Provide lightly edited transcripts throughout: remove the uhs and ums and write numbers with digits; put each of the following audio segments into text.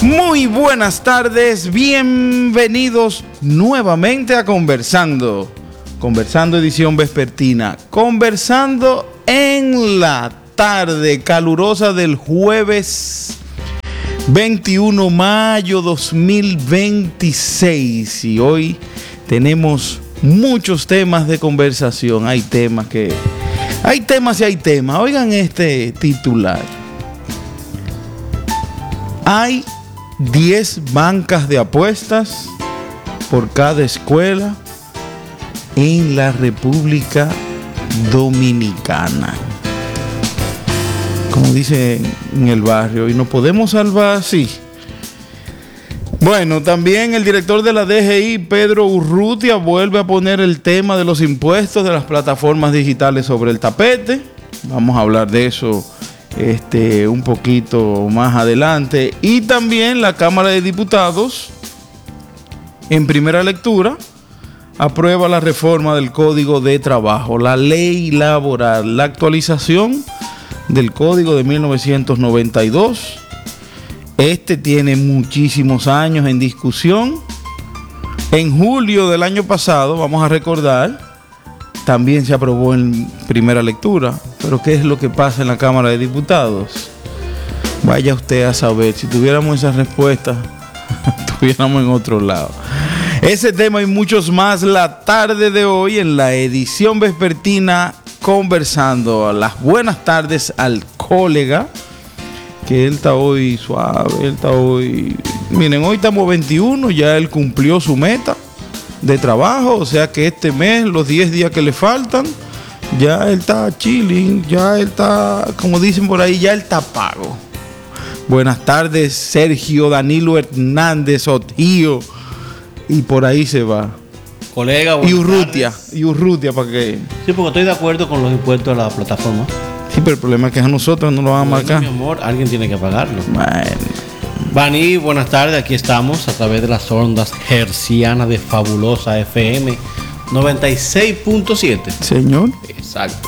Muy buenas tardes, bienvenidos nuevamente a Conversando edición vespertina, conversando en la tarde calurosa del jueves 21 de mayo 2026 y hoy tenemos muchos temas de conversación, hay temas y hay temas, oigan este titular, hay 10 bancas de apuestas por cada escuela en la República Dominicana. Como dicen en el barrio, y nos podemos salvar así. Bueno, también el director de la DGI, Pedro Urrutia, vuelve a poner el tema de los impuestos de las plataformas digitales sobre el tapete. Vamos a hablar de eso un poquito más adelante. Y también la Cámara de Diputados, en primera lectura, aprueba la reforma del Código de Trabajo, la ley laboral, la actualización del Código de 1992. Tiene muchísimos años en discusión. En julio del año pasado, vamos a recordar, también se aprobó en primera lectura. Pero ¿qué es lo que pasa en la Cámara de Diputados? Vaya usted a saber. Si tuviéramos esas respuestas, estuviéramos en otro lado. Ese tema y muchos más la tarde de hoy en la edición vespertina Conversando. Las buenas tardes al colega, que él está hoy suave, miren, hoy estamos 21, ya él cumplió su meta de trabajo, o sea que este mes, los 10 días que le faltan, ya él está chilling, ya él está, como dicen por ahí, ya él está pago. Buenas tardes, Sergio Danilo Hernández Otío, y por ahí se va. Colega, y Urrutia, para que... Sí, porque estoy de acuerdo con los impuestos a la plataforma. Sí, pero el problema es que a nosotros no lo van a marcar. Mi amor, alguien tiene que pagarlo. Bueno. Bani, buenas tardes. Aquí estamos a través de las ondas hercianas de Fabulosa FM 96.7. Señor. Exacto.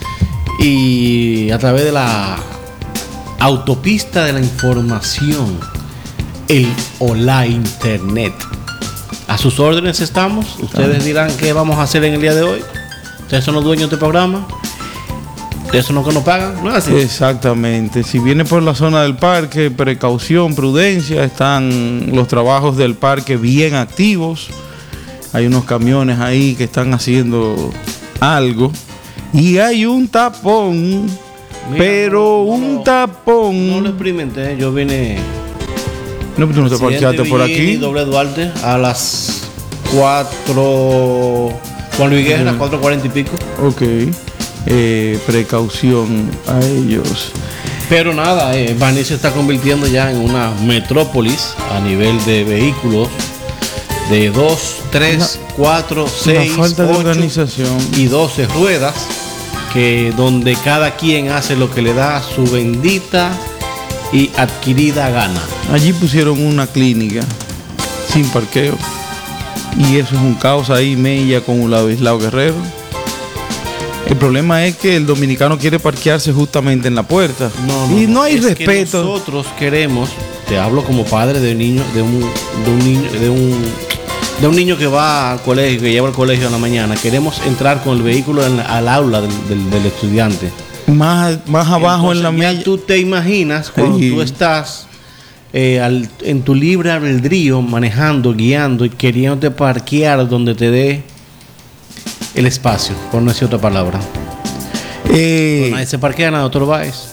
Y a través de la autopista de la información, el Hola Internet. A sus órdenes estamos. Ustedes dirán qué vamos a hacer en el día de hoy. Ustedes son los dueños del programa. Eso no que nos pagan, ¿no es así? Exactamente. Si viene por la zona del parque, precaución, prudencia, están los trabajos del parque bien activos. Hay unos camiones ahí que están haciendo algo. Y hay un tapón. Mira, pero un tapón. No lo experimenté, yo vine. No, tú no te parqueaste por aquí. Doble Duarte a las 4. Juan Luis Guerra, 4:40 y pico. Ok. Precaución a ellos. Pero nada, Baní se está convirtiendo ya en una metrópolis a nivel de vehículos de 2, 3, 4, 6, falta 8 de organización y 12 ruedas, que donde cada quien hace lo que le da su bendita y adquirida gana. Allí pusieron una clínica sin parqueo y eso es un caos ahí, Mella con Ladislao Guerrero. El problema es que el dominicano quiere parquearse justamente en la puerta. No hay respeto. Nosotros queremos, te hablo como padre de un niño que va al colegio, que lleva al colegio en la mañana. Queremos entrar con el vehículo al aula del estudiante. Más abajo. Entonces, en la milla. Tú te imaginas cuando tú estás en tu libre albedrío, manejando, guiando y queriéndote parquear donde te dé el espacio, por no decir otra palabra. Nadie se parquea, nada, otro vais.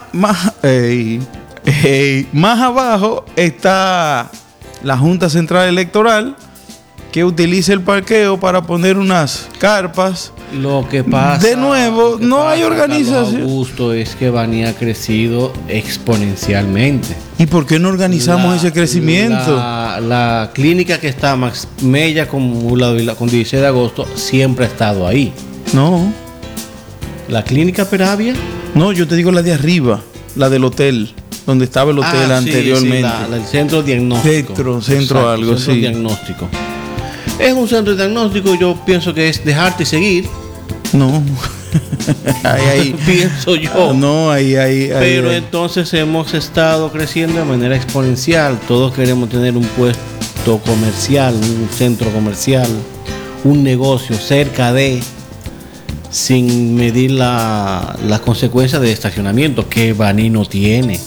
Más abajo está la Junta Central Electoral, que utiliza el parqueo para poner unas carpas. Lo que pasa, de nuevo, no hay organización. Augusto, es que Baní ha crecido exponencialmente. ¿Y por qué no organizamos ese crecimiento? La clínica que está Max Mella con 16 de agosto siempre ha estado ahí. No. ¿La clínica Peravia? No, yo te digo la de arriba, la del hotel, donde estaba el hotel anteriormente. Sí, el centro diagnóstico. Centro algo, centro diagnóstico. Es un centro diagnóstico, yo pienso que es dejarte seguir. No. ahí, pienso yo. No, ahí. Pero entonces hemos estado creciendo de manera exponencial. Todos queremos tener un puesto comercial, un centro comercial, un negocio cerca de, sin medir las consecuencias de estacionamiento que Baní no tiene.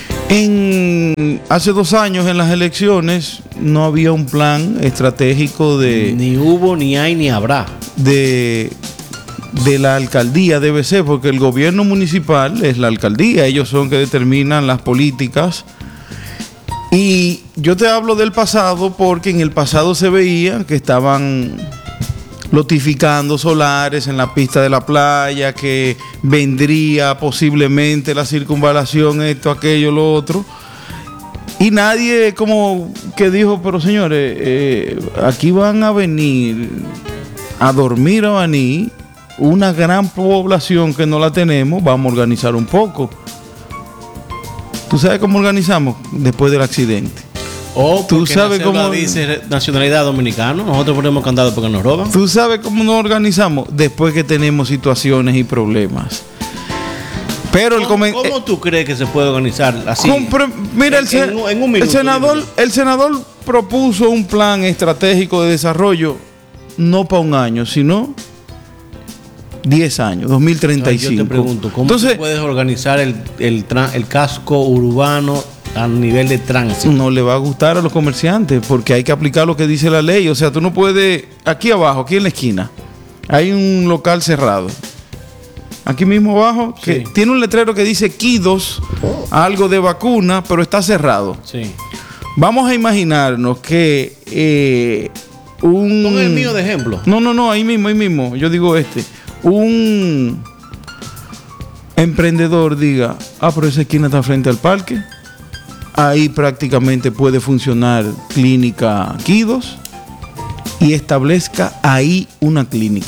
Hace 2 años en las elecciones no había un plan estratégico Ni hubo, ni hay, ni habrá. De la alcaldía, debe ser, porque el gobierno municipal es la alcaldía, ellos son que determinan las políticas. Y yo te hablo del pasado porque en el pasado se veía que estaban lotificando solares en la pista de la playa, que vendría posiblemente la circunvalación, esto, aquello, lo otro. Y nadie como que dijo, pero señores, aquí van a venir a dormir a Baní una gran población que no la tenemos, vamos a organizar un poco. ¿Tú sabes cómo organizamos? Después del accidente. ¿Tú sabes cómo dice nacionalidad dominicana? Nosotros ponemos candado porque nos roban. ¿Tú sabes cómo nos organizamos? Después que tenemos situaciones y problemas. Pero ¿Cómo tú crees que se puede organizar así? Mira, en un minuto, el senador propuso un plan estratégico de desarrollo, no para un año, sino 10 años, 2035. Yo te pregunto, ¿cómo tú puedes organizar el casco urbano a nivel de tránsito? No le va a gustar a los comerciantes porque hay que aplicar lo que dice la ley. O sea, tú no puedes... Aquí abajo, aquí en la esquina, hay un local cerrado. Aquí mismo abajo, que tiene un letrero que dice Quidos, algo de vacuna, pero está cerrado. Sí. Vamos a imaginarnos que Pon el mío de ejemplo. No, ahí mismo. Yo digo un emprendedor diga, pero esa esquina está frente al parque. Ahí prácticamente puede funcionar clínica Quidos y establezca ahí una clínica.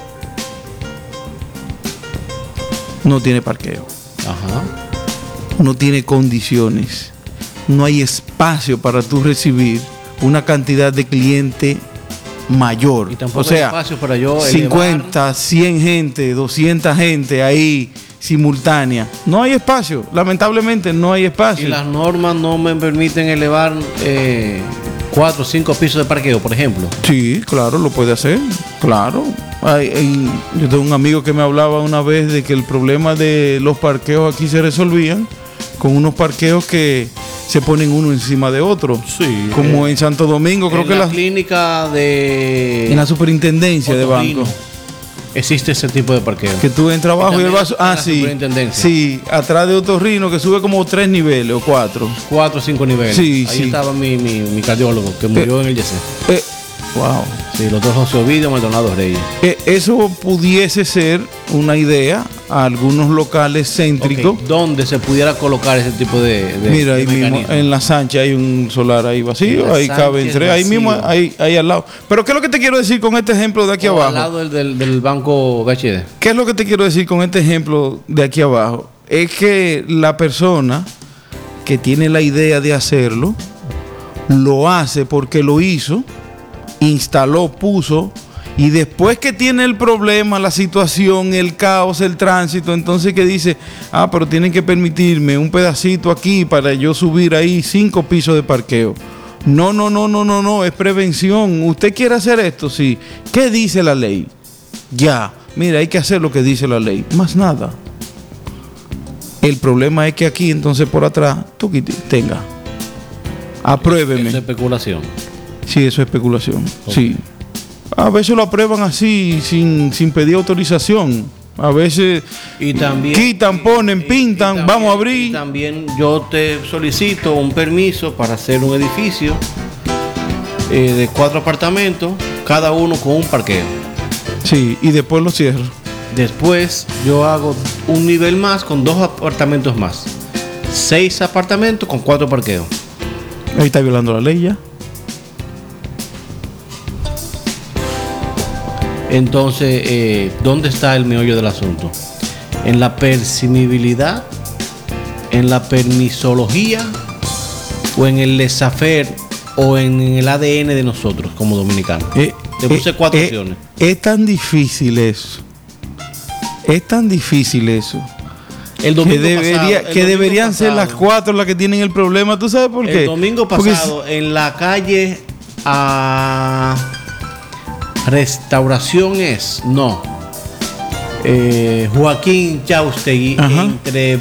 No tiene parqueo. Ajá. No tiene condiciones. No hay espacio para tú recibir una cantidad de cliente mayor. Y tampoco o sea, hay espacio para yo 50, 100 gente, 200 gente ahí simultánea. No hay espacio. Lamentablemente no hay espacio. Y las normas no me permiten elevar 4 o 5 pisos de parqueo, por ejemplo. Sí, claro, lo puede hacer. Claro. Yo tengo un amigo que me hablaba una vez de que el problema de los parqueos aquí se resolvían con unos parqueos que se ponen uno encima de otro. Sí. Como en Santo Domingo, creo que en la clínica de... En la superintendencia de banco. Existe ese tipo de parqueo. Que tú entras abajo y el vaso... sí. Sí, atrás de Otorrino, que sube como 3 niveles o 4. 4 o 5 niveles. Sí, ahí estaba mi cardiólogo, que murió en el YC. Wow. Sí, los dos José Ovidio Maldonado Reyes. Eso pudiese ser una idea a algunos locales céntricos. Okay. ¿Dónde se pudiera colocar ese tipo de Mira, ahí mismo, en la Sánchez hay un solar ahí vacío, ahí caben 3, ahí mismo, ahí al lado. Pero ¿qué es lo que te quiero decir con este ejemplo de aquí abajo? Al lado del banco BHD. ¿Qué es lo que te quiero decir con este ejemplo de aquí abajo? Es que la persona que tiene la idea de hacerlo, lo hace porque lo hizo, instaló, puso, y después que tiene el problema, la situación, el caos, el tránsito, entonces que dice, pero tienen que permitirme un pedacito aquí para yo subir ahí 5 pisos de parqueo. No, es prevención. ¿Usted quiere hacer esto? Sí. ¿Qué dice la ley? Ya, mira, hay que hacer lo que dice la ley, más nada. El problema es que aquí, entonces por atrás, tú tenga. Apruébeme. Es especulación. Sí, eso es especulación. Okay. Sí. A veces lo aprueban así, sin pedir autorización. A veces y también, quitan, ponen, pintan, también, vamos a abrir. Y también yo te solicito un permiso para hacer un edificio de 4 apartamentos, cada uno con un parqueo. Sí, y después lo cierro. Después yo hago un nivel más con 2 apartamentos más. 6 apartamentos con 4 parqueos. Ahí está violando la ley ya. Entonces, ¿dónde está el meollo del asunto? ¿En la permisibilidad? ¿En la permisología? ¿O en el laissez-faire? ¿O en el ADN de nosotros como dominicanos? Te puse 4 opciones. Es tan difícil eso Es tan difícil eso. El domingo pasado, que deberían ser las 4 las que tienen el problema. ¿Tú sabes por qué? El domingo pasado, en la calle Restauración Joaquín Chaustegui, entre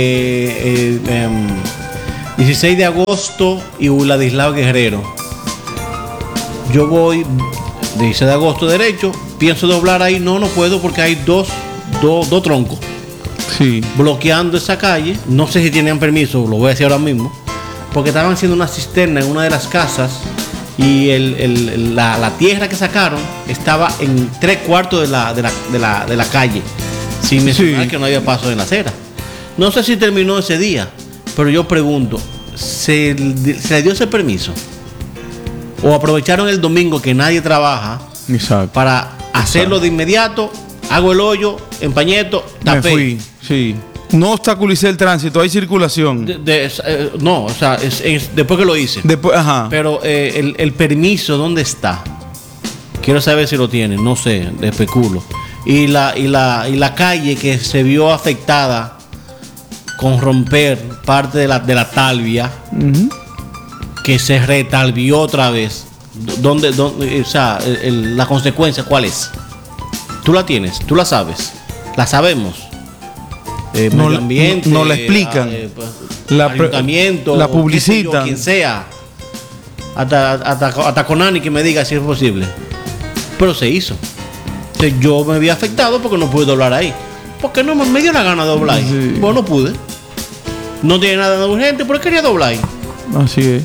16 de agosto y Ladislao Guerrero. Yo voy 16 de agosto derecho, pienso doblar ahí, no puedo porque hay dos troncos. Sí. Bloqueando esa calle. No sé si tenían permiso, lo voy a decir ahora mismo, porque estaban haciendo una cisterna en una de las casas y la tierra que sacaron estaba en 3/4 de la calle, sin mencionar que no había paso en la acera. No sé si terminó ese día, pero yo pregunto, ¿se le dio ese permiso? ¿O aprovecharon el domingo que nadie trabaja? Exacto. Para hacerlo de inmediato? Hago el hoyo, empañeto, tapé. Me fui, sí. No obstaculicé el tránsito, hay circulación. No, o sea, es después que lo hice. Después, ajá. Pero el permiso, ¿dónde está? Quiero saber si lo tienen, no sé, especulo. Y la calle que se vio afectada con romper parte de la talvia, que se retalvió otra vez. ¿Dónde, o sea, la consecuencia cuál es? Tú la tienes, tú la sabes, la sabemos. Medio ambiente, no la explican. Ayuntamiento, la publicitan. Quien sea. Hasta Conani que me diga si es posible. Pero se hizo. Entonces, yo me vi afectado porque no pude doblar ahí. Porque no me dio la gana de doblar ahí. Sí. Pues no pude. No tiene nada de urgente, pero quería doblar ahí. Así es.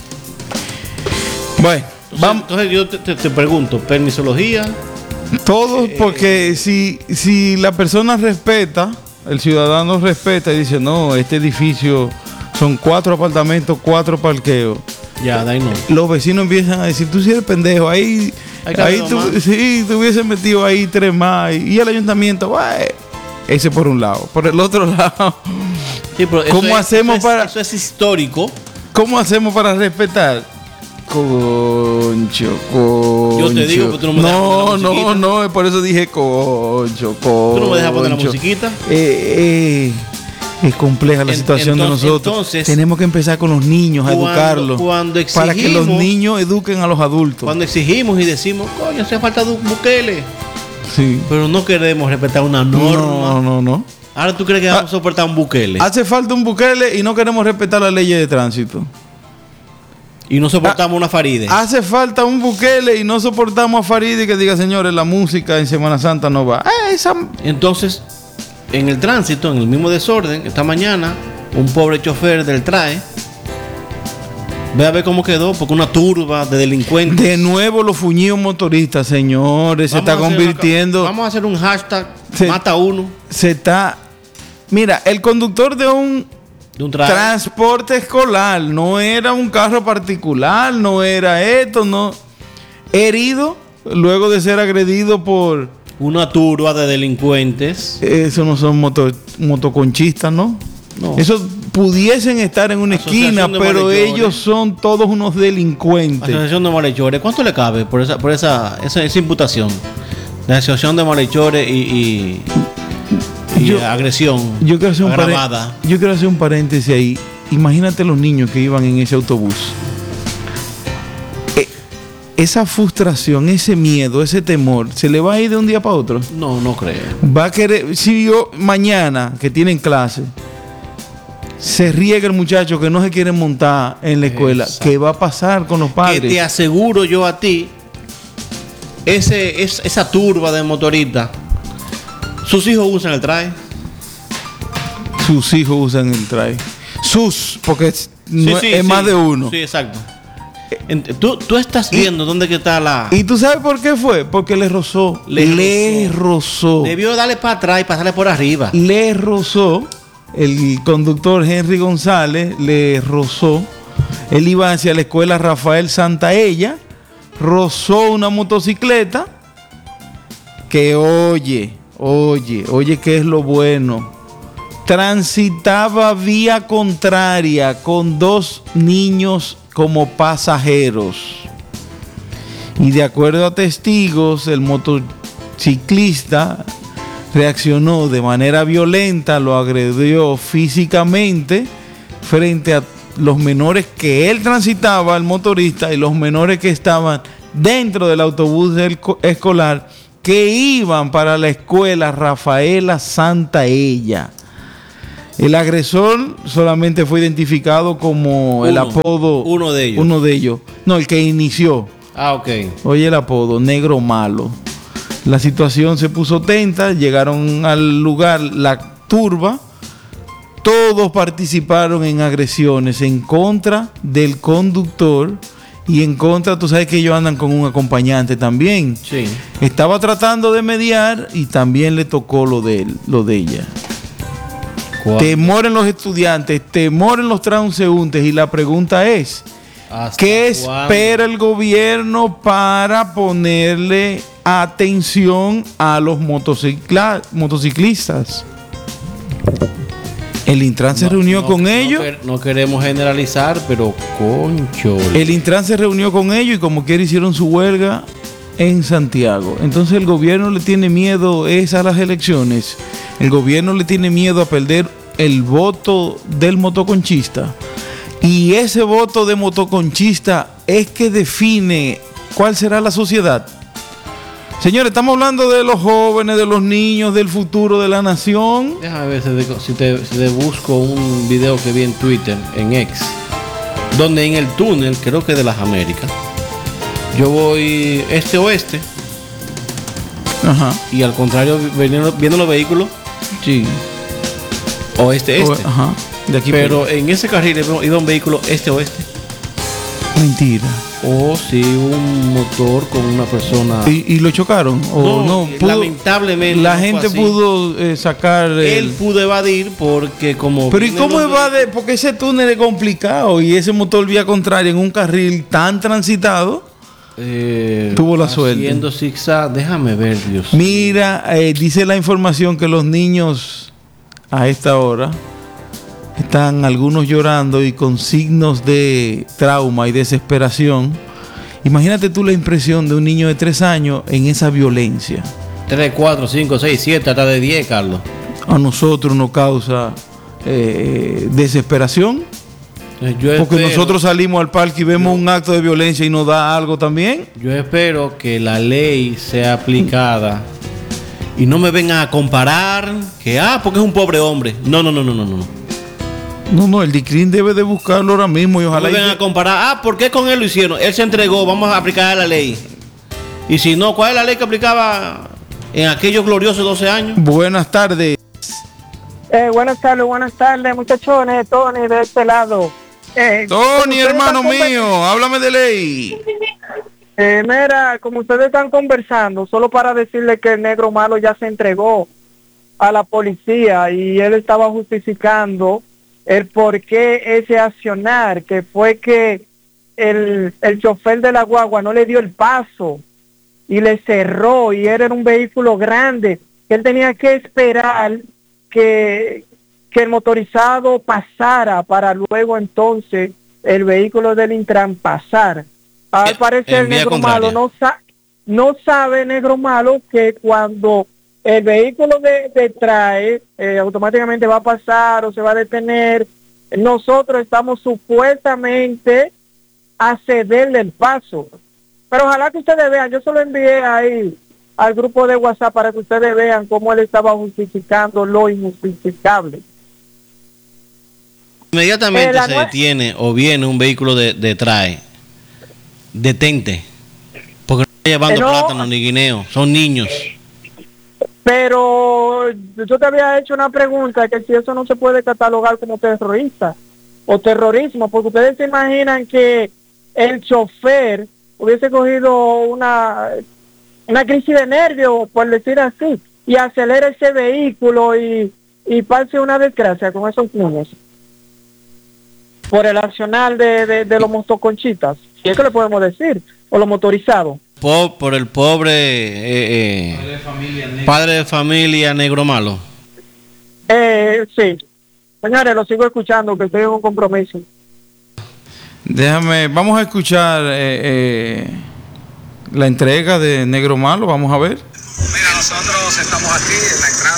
Bueno, vamos. Entonces yo te pregunto, permisología. Todos, porque si la persona respeta, el ciudadano respeta y dice, no, este edificio son 4 apartamentos, 4 parqueos. Ya, de ahí no. Los vecinos empiezan a decir, tú sí eres pendejo, ahí tú hubieses metido ahí 3 más. Y el ayuntamiento, bueno, ese por un lado. Por el otro lado, sí, pero eso es histórico. ¿Cómo hacemos para respetar? Concho. Yo te digo, pero tú no me dejas poner la musiquita. No, por eso dije concho. ¿Tú no me dejas poner la musiquita? Es compleja la situación de nosotros. Entonces, tenemos que empezar con los niños a educarlos. Para que los niños eduquen a los adultos. Cuando exigimos y decimos, coño, hace falta Bukele. Sí. Pero no queremos respetar una norma. No. Ahora tú crees que vamos a soportar un Bukele. Hace falta un Bukele y no queremos respetar las leyes de tránsito. Y no soportamos una Faride. Hace falta un Bukele y no soportamos a Faride que diga, señores, la música en Semana Santa no va. Entonces, en el tránsito, en el mismo desorden, esta mañana, un pobre chofer del TRAE, ve a ver cómo quedó, porque una turba de delincuentes. De nuevo los fuñidos motoristas, señores, se está convirtiendo. Vamos a hacer un hashtag, mata uno. Mira, el conductor de un transporte escolar, no era un carro particular, no era esto, no. Herido luego de ser agredido por una turba de delincuentes. Eso no son motoconchistas, ¿no? No. Esos pudiesen estar en una esquina, pero ellos son todos unos delincuentes. Asociación de malhechores, ¿cuánto le cabe por esa imputación? La asociación de malhechores y agresión agravada. Yo quiero hacer un paréntesis ahí. Imagínate los niños que iban en ese autobús. Esa frustración, ese miedo, ese temor, ¿se le va a ir de un día para otro? No creo. Va a querer, si yo mañana que tienen clase, se riega el muchacho que no se quiere montar en la escuela, exacto, ¿qué va a pasar con los padres? Que te aseguro yo a ti, esa turba de motoristas, sus hijos usan el TRAE. Sus hijos usan el TRAE. Porque es más de uno. Sí, exacto. Tú estás viendo dónde que está la... ¿Y tú sabes por qué fue? Porque le rozó. Le rozó. Debió darle para atrás y pasarle por arriba. Le rozó. El conductor Henry González le rozó. Él iba hacia la escuela Rafael Santaella. Rozó una motocicleta. Que oye, ¿qué es lo bueno? Transitaba vía contraria con 2 niños como pasajeros. Y de acuerdo a testigos, el motociclista reaccionó de manera violenta, lo agredió físicamente frente a los menores que él transitaba, el motorista, y los menores que estaban dentro del autobús escolar que iban para la escuela Rafaela Santaella. El agresor solamente fue identificado como el apodo. Uno de ellos. Uno de ellos. No, el que inició. Ah, ok. Oye, el apodo, Negro Malo. La situación se puso tensa, llegaron al lugar la turba. Todos participaron en agresiones en contra del conductor y en contra, tú sabes que ellos andan con un acompañante también. Sí. Estaba tratando de mediar y también le tocó lo de ella. Temor en los estudiantes, temor en los transeúntes, y la pregunta es, ¿qué espera el gobierno para ponerle atención a los motociclistas? El Intran se reunió con ellos. No queremos generalizar, pero concho. El Intran se reunió con ellos y como quiera hicieron su huelga en Santiago. Entonces el gobierno le tiene miedo a las elecciones. El gobierno le tiene miedo a perder el voto del motoconchista. Y ese voto de motoconchista es que define cuál será la sociedad. Señores, estamos hablando de los jóvenes, de los niños, del futuro de la nación. Déjame ver si te busco un video que vi en Twitter, en X, donde en el túnel, creo que de las Américas, yo voy este-oeste. Ajá. Y al contrario, viendo los vehículos, sí, oeste-este. Ajá. De aquí. Pero en ese carril iba un vehículo este-oeste. Mentira. Oh, sí, un motor con una persona. ¿Y lo chocaron? ¿O no? Lamentablemente. La gente pudo sacar. Él pudo evadir porque como. Pero ¿y cómo evade? Porque ese túnel es complicado y ese motor vía contraria en un carril tan transitado. Tuvo la suerte. Haciendo zigzag, déjame ver, Dios. Mira, dice la información que los niños a esta hora están algunos llorando y con signos de trauma y desesperación. Imagínate tú la impresión de un niño de 3 años en esa violencia. 3, 4, 5, 6, 7, hasta de 10, Carlos. A nosotros nos causa desesperación. Porque nosotros salimos al parque y vemos un acto de violencia y nos da algo también. Yo espero que la ley sea aplicada y no me vengan a comparar que, porque es un pobre hombre. No. No, el DICRIN debe de buscarlo ahora mismo y ojalá. No me vengan a comparar, ¿por qué con él lo hicieron? Él se entregó, vamos a aplicar la ley. Y si no, ¿cuál es la ley que aplicaba en aquellos gloriosos 12 años? Buenas tardes. Buenas tardes, muchachones. Tony, de este lado. Tony, hermano mío, háblame de ley. Mira, como ustedes están conversando, solo para decirle que el Negro Malo ya se entregó a la policía y él estaba justificando el por qué ese accionar, que fue que el chofer de la guagua no le dio el paso y le cerró, y era un vehículo grande, que él tenía que esperar que el motorizado pasara para luego entonces el vehículo del Intran pasar. Al parecer el Negro Malo no sabe, Negro Malo, que cuando el vehículo detrás automáticamente va a pasar o se va a detener, nosotros estamos supuestamente a cederle el paso. Pero ojalá que ustedes vean, yo se lo envié ahí al grupo de WhatsApp para que ustedes vean cómo él estaba justificando lo injustificable. Inmediatamente se detiene o viene un vehículo detrás, detente, porque no está llevando plátano ni guineo, son niños. Pero yo te había hecho una pregunta, que si eso no se puede catalogar como terrorista o terrorismo, porque ustedes se imaginan que el chofer hubiese cogido una crisis de nervios, por decir así, y acelera ese vehículo y pase una desgracia con esos niños por el accionar de los motoconchitas, si es que le podemos decir, o los motorizados. Por el pobre padre de familia Negro Malo. Sí. Señores, lo sigo escuchando, que estoy en un compromiso. Vamos a escuchar la entrega de Negro Malo, vamos a ver. Mira, nosotros estamos aquí en la entrada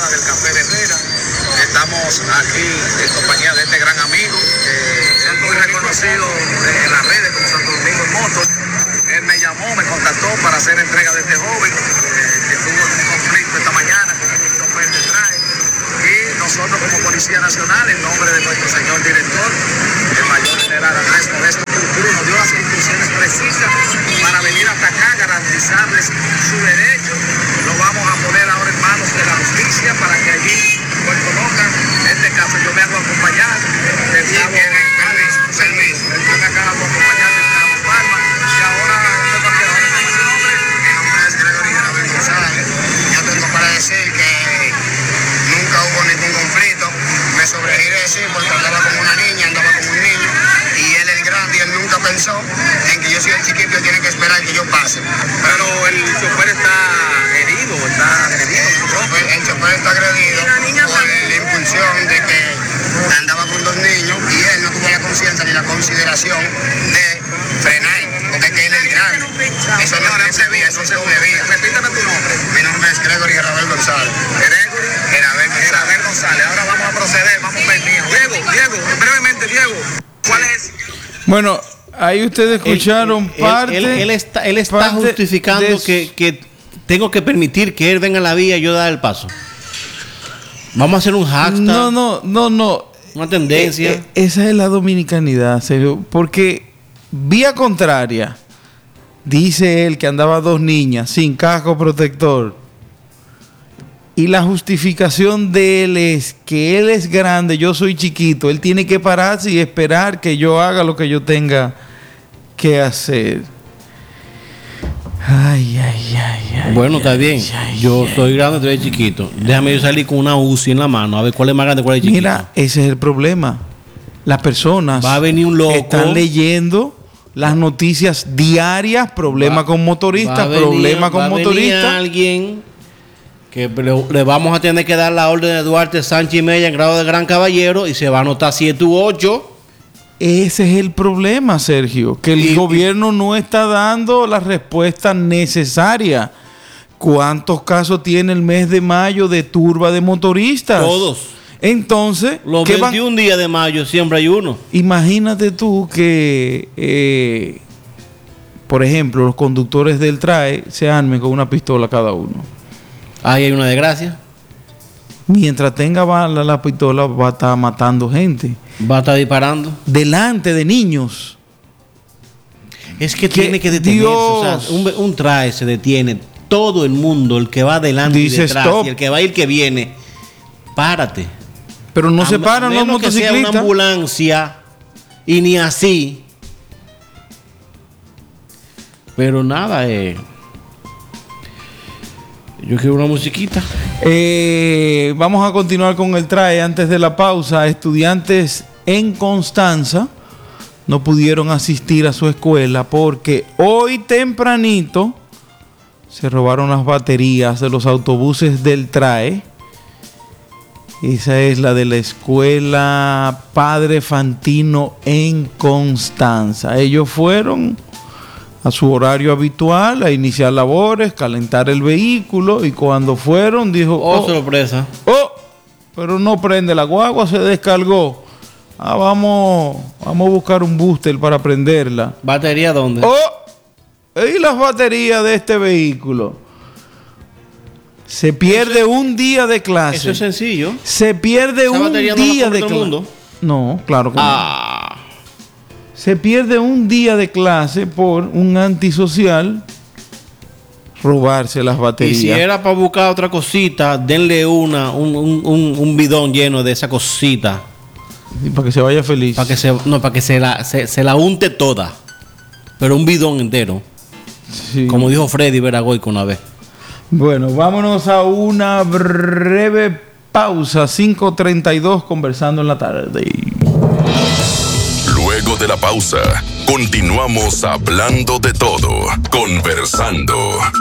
Estamos aquí en compañía de este gran amigo, es muy reconocido en las redes como Santo Domingo Motor. Él me llamó, me contactó para hacer entrega de este joven que tuvo un conflicto esta mañana con un chofer de traje. Y nosotros como Policía Nacional, en nombre de nuestro señor director, el mayor general Andrés Modesto Cruz, nos dio las instrucciones precisas para venir hasta acá, garantizarles su derecho. Lo vamos a poner ahora en manos de la justicia para que allí pues conozcan este caso. Yo me hago acompañar del cabo servicio. Yo me acabo de acompañar del cabo Palma y ahora usted va a quedar su nombre. Mi nombre es Gregorio Javier González. Yo tengo para decir que nunca hubo ningún conflicto. Me sobregiré decir porque andaba con una niña, andaba con un niño y él es grande y él nunca pensó en que yo soy el chiquito y tiene que esperar que yo pase. Pero el chofer está herido, está agredido. El chofer está agredido por la impulsión de que andaba con dos niños y él no tuvo la conciencia ni la consideración de frenar, porque es que él es grande. Eso no se debía, eso se debía. Repítame tu nombre. Mi nombre es Gregorio Javier González. Gerabel González. Ahora vamos a proceder, vamos a ver. Diego, brevemente, Diego, ¿cuál es? Bueno, ahí ustedes escucharon parte. Él está parte justificando de que tengo que permitir que él venga a la vía y yo dar el paso. Vamos a hacer un hashtag. No. Una tendencia. Esa es la dominicanidad, serio. Porque vía contraria, dice él que andaba dos niñas sin casco protector. Y la justificación de él es que él es grande, yo soy chiquito. Él tiene que pararse y esperar que yo haga lo que yo tenga que hacer. Ay. Bueno, está bien. Yo soy grande, tú eres chiquito. Déjame yo salir con una UCI en la mano a ver cuál es más grande, cuál es chiquito. Mira, ese es el problema. Las personas va a venir un loco, están leyendo las noticias diarias, problema con motoristas, problema con motoristas. Alguien que le vamos a tener que dar la orden de Duarte Sánchez y Mella en grado de gran caballero y se va a anotar 7 u 8. Ese es el problema, Sergio, que el gobierno no está dando la respuesta necesaria. ¿Cuántos casos tiene el mes de mayo de turba de motoristas? Todos. Entonces, los 21 días de mayo siempre hay uno. Imagínate tú que, por ejemplo, los conductores del TRAE se armen con una pistola cada uno. Ahí hay una desgracia. Mientras tenga bala la pistola, va a estar matando gente. Va a estar disparando. Delante de niños. Es que tiene que detenerse. O sea, un TRAE se detiene. Todo el mundo, el que va adelante y detrás, y el que va y el que viene, párate. Pero no se paran los motociclistas. Que sea una ambulancia y ni así. Pero nada, yo quiero una musiquita. Vamos a continuar con el TRAE antes de la pausa. Estudiantes en Constanza no pudieron asistir a su escuela porque hoy tempranito se robaron las baterías de los autobuses del TRAE. Esa es la de la escuela Padre Fantino en Constanza. Ellos fueron a su horario habitual a iniciar labores, calentar el vehículo y cuando fueron dijo... sorpresa. Pero no prende la guagua, se descargó. Vamos a buscar un booster para prenderla. ¿Batería dónde? Y las baterías de este vehículo. Se pierde un día de clase. Eso es sencillo. Se pierde un día de clase. No, claro que no. Se pierde un día de clase por un antisocial robarse las baterías. Y si era para buscar otra cosita, denle un bidón lleno de esa cosita. Y para que se vaya feliz. Para que se la unte toda. Pero un bidón entero. Sí. Como dijo Freddy Veragoico una vez. Bueno, vámonos a una breve pausa. 5:32 conversando en la tarde. Luego de la pausa, continuamos hablando de todo, conversando.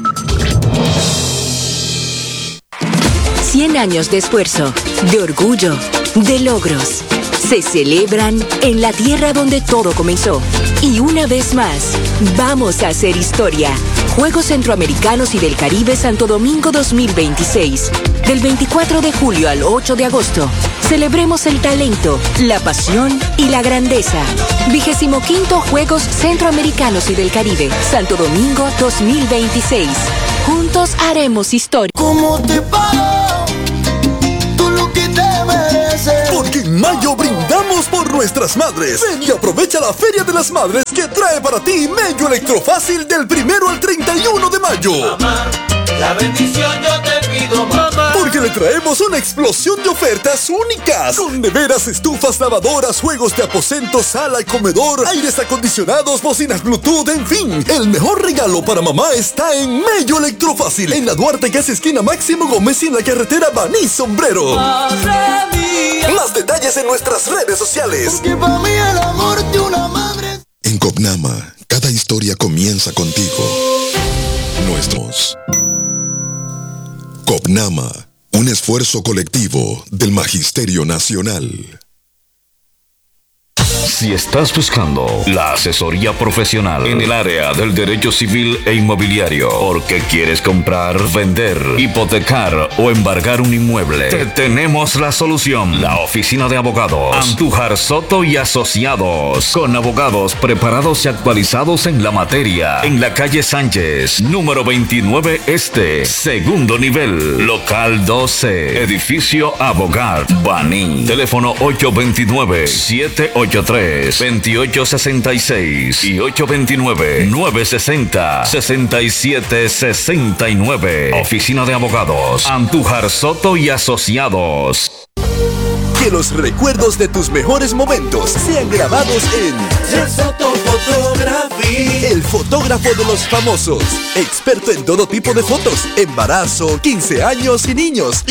100 años de esfuerzo, de orgullo, de logros. Se celebran en la tierra donde todo comenzó. Y una vez más, vamos a hacer historia. Juegos Centroamericanos y del Caribe Santo Domingo 2026. Del 24 de julio al 8 de agosto. Celebremos el talento, la pasión y la grandeza. 25º Juegos Centroamericanos y del Caribe, Santo Domingo 2026. Juntos haremos historia. ¿Cómo te pago? Tú lo que te mereces. Porque en mayo brindamos por nuestras madres. Ven y aprovecha la Feria de las Madres que trae para ti Mello Electrofácil del 1 al 31 de mayo. Mamá, la bendición yo te pido, mamá. Porque le traemos una explosión de ofertas únicas. Con neveras, estufas, lavadoras, juegos de aposento, sala y comedor, aires acondicionados, bocinas Bluetooth, en fin. El mejor regalo para mamá está en Mello Electrofácil. En la Duarte, casi esquina Máximo Gómez y en la carretera Baní Sombrero. Madre mía. Más detalles en nuestras redes sociales. Porque para mí el amor de una madre. En Copnama, cada historia comienza contigo. Nuestros. Copnama, un esfuerzo colectivo del Magisterio Nacional. Si estás buscando la asesoría profesional en el área del derecho civil e inmobiliario, porque quieres comprar, vender, hipotecar o embargar un inmueble, te tenemos la solución. La oficina de abogados Andújar Soto y Asociados, con abogados preparados y actualizados en la materia, en la calle Sánchez, número 29 Este, segundo nivel, local 12, edificio Abogad, Baní. Teléfono 829-783-2866 y 829-960-6769. Oficina de Abogados Andújar Soto y Asociados. Que los recuerdos de tus mejores momentos sean grabados en Soto Photography. el fotógrafo de los famosos. Experto en todo tipo de fotos, embarazo, 15 años y niños.